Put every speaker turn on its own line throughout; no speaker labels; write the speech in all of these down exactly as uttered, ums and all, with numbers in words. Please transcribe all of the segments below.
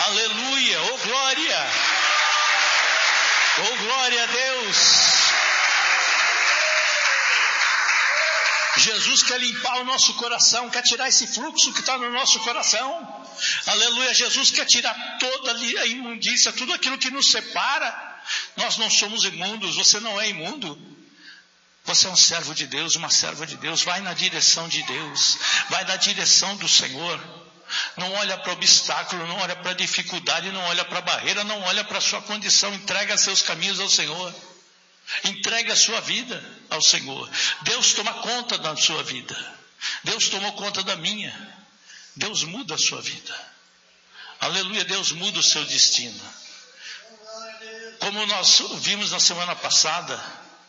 Aleluia, oh glória, oh glória a Deus. Jesus quer limpar o nosso coração, quer tirar esse fluxo que está no nosso coração. Aleluia, Jesus quer tirar toda a imundícia, tudo aquilo que nos separa. Nós não somos imundos, você não é imundo. Você é um servo de Deus, uma serva de Deus. Vai na direção de Deus, vai na direção do Senhor. Não olha para o obstáculo, não olha para a dificuldade, não olha para a barreira, não olha para a sua condição. Entrega seus caminhos ao Senhor. Entregue a sua vida ao Senhor. Deus toma conta da sua vida. Deus tomou conta da minha. Deus muda a sua vida. Aleluia, Deus muda o seu destino. Como nós vimos na semana passada,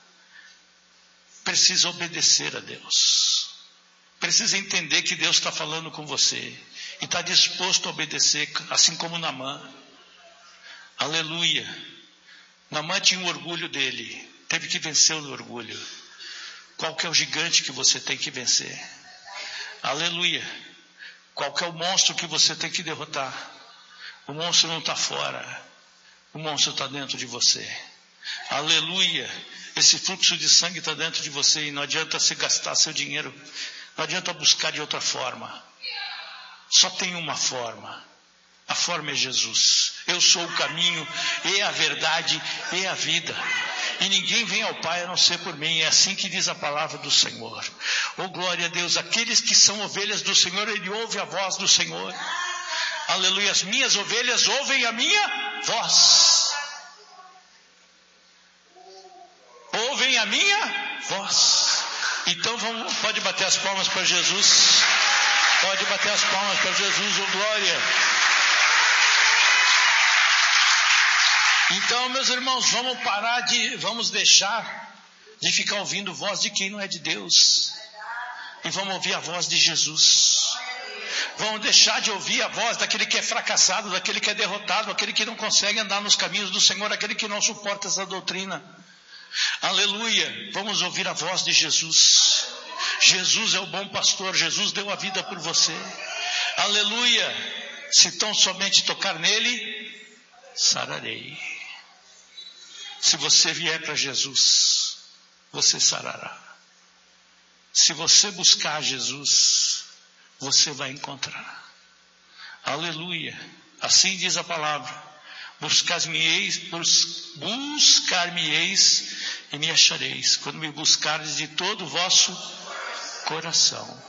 precisa obedecer a Deus. Precisa entender que Deus está falando com você. E está disposto a obedecer, assim como Naamã. Aleluia. Naamã tinha o orgulho dele. Teve que vencer o orgulho. Qual que é o gigante que você tem que vencer? Aleluia. Qual que é o monstro que você tem que derrotar? O monstro não está fora. O monstro está dentro de você. Aleluia. Esse fluxo de sangue está dentro de você e não adianta você gastar seu dinheiro. Não adianta buscar de outra forma. Só tem uma forma. A forma é Jesus. Eu sou o caminho e a verdade e a vida. E ninguém vem ao Pai a não ser por mim. É assim que diz a palavra do Senhor. Oh glória a Deus. Aqueles que são ovelhas do Senhor, ele ouve a voz do Senhor. Aleluia. As minhas ovelhas ouvem a minha voz. Ouvem a minha voz. Então vamos, pode bater as palmas para Jesus. Pode bater as palmas para Jesus. Oh glória. Então, meus irmãos, vamos parar de, vamos deixar de ficar ouvindo voz de quem não é de Deus. E vamos ouvir a voz de Jesus. Vamos deixar de ouvir a voz daquele que é fracassado, daquele que é derrotado, aquele que não consegue andar nos caminhos do Senhor, aquele que não suporta essa doutrina. Aleluia. Vamos ouvir a voz de Jesus. Jesus é o bom pastor, Jesus deu a vida por você. Aleluia. Se tão somente tocar nele, sararei. Se você vier para Jesus, você sarará. Se você buscar Jesus, você vai encontrar. Aleluia. Assim diz a palavra. Buscar-me-eis, buscar-me-eis e me achareis, quando me buscardes de todo o vosso coração.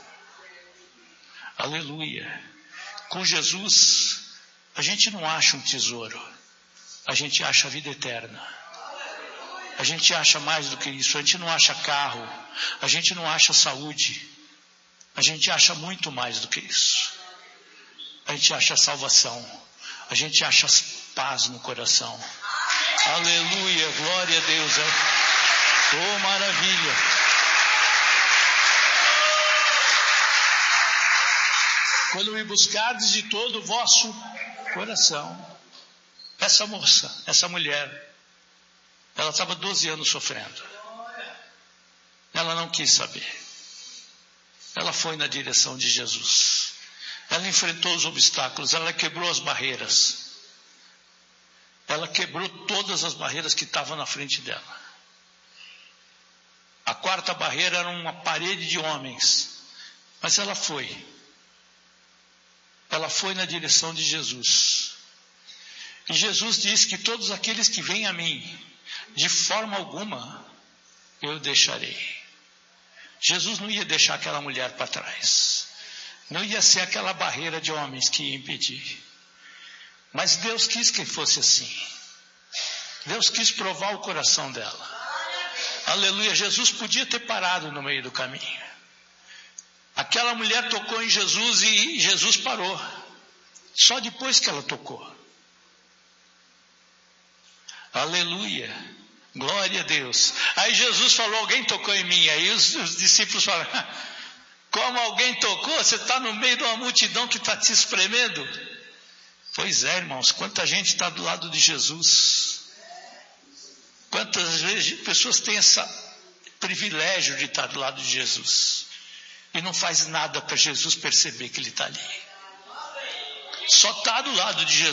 Aleluia. Com Jesus, a gente não acha um tesouro. A gente acha a vida eterna. A gente acha mais do que isso. A gente não acha carro. A gente não acha saúde. A gente acha muito mais do que isso. A gente acha salvação. A gente acha paz no coração. Aleluia, glória a Deus. Oh, maravilha. Quando me buscardes de todo o vosso coração. Essa moça, essa mulher, ela estava doze anos sofrendo. Ela não quis saber. Ela foi na direção de Jesus. Ela enfrentou os obstáculos, ela quebrou as barreiras. Ela quebrou todas as barreiras que estavam na frente dela. A quarta barreira era uma parede de homens. Mas ela foi. Ela foi na direção de Jesus. E Jesus diz que todos aqueles que vêm a mim, de forma alguma, eu deixarei. Jesus não ia deixar aquela mulher para trás. Não ia ser aquela barreira de homens que ia impedir. Mas Deus quis que fosse assim. Deus quis provar o coração dela. Aleluia. Jesus podia ter parado no meio do caminho. Aquela mulher tocou em Jesus e Jesus parou. Só depois que ela tocou. Aleluia. Glória a Deus. Aí Jesus falou, alguém tocou em mim. Aí os, os discípulos falaram, como alguém tocou? Você está no meio de uma multidão que está te espremendo. Pois é, irmãos, quanta gente está do lado de Jesus. Quantas vezes pessoas têm esse privilégio de estar do lado de Jesus. E não faz nada para Jesus perceber que ele está ali. Só está do lado de Jesus.